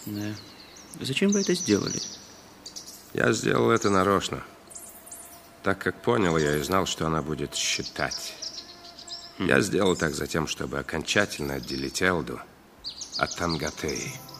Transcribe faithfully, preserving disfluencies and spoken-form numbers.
Да. Зачем вы это сделали? Я сделал это нарочно. Так как понял я и знал, что она будет считать. Хм. Я сделал так затем, чтобы окончательно отделить Элду от Тангатеи.